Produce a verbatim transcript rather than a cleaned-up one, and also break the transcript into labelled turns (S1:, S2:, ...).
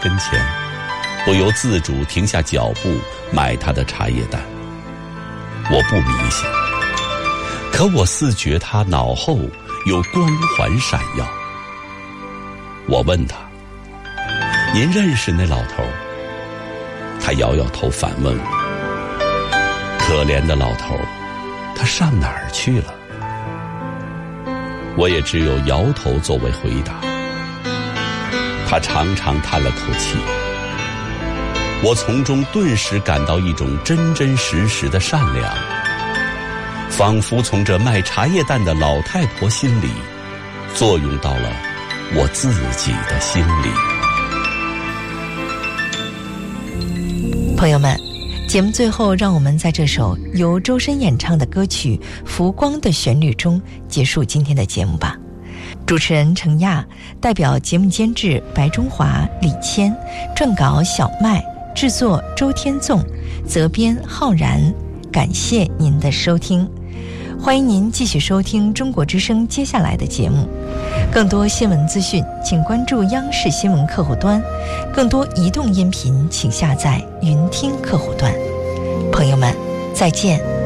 S1: 跟前，不由自主停下脚步买他的茶叶蛋。我不迷信，可我似觉他脑后有光环闪耀。我问他：您认识那老头？他摇摇头反问我：可怜的老头，他上哪儿去了？我也只有摇头作为回答。他长长叹了口气，我从中顿时感到一种真真实实的善良，仿佛从这卖茶叶蛋的老太婆心里作用到了我自己的心里。
S2: 朋友们，节目最后让我们在这首由周深演唱的歌曲《浮光》的旋律中结束今天的节目吧。主持人程亚，代表节目监制白中华、李谦，撰稿小麦，制作周天纵，责编浩然。感谢您的收听，欢迎您继续收听中国之声接下来的节目。更多新闻资讯请关注央视新闻客户端，更多移动音频请下载云听客户端。朋友们，再见。